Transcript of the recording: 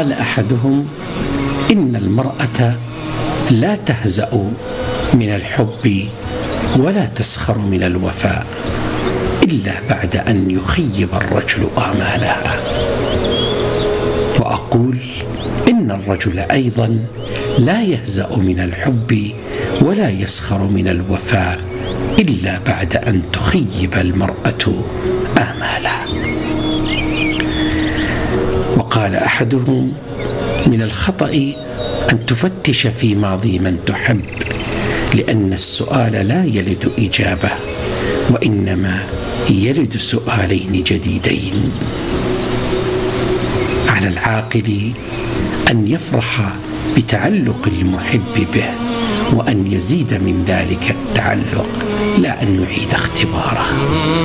وقال أحدهم: إن المرأة لا تهزأ من الحب ولا تسخر من الوفاء إلا بعد أن يخيب الرجل آمالها. وأقول: إن الرجل أيضا لا يهزأ من الحب ولا يسخر من الوفاء إلا بعد أن تخيب المرأة آمالها. وقال أحدهم: من الخطأ أن تفتش في ماضي من تحب، لأن السؤال لا يلد إجابة، وإنما يلد سؤالين جديدين. على العاقل أن يفرح بتعلق المحب به، وأن يزيد من ذلك التعلق، لا أن يعيد اختباره.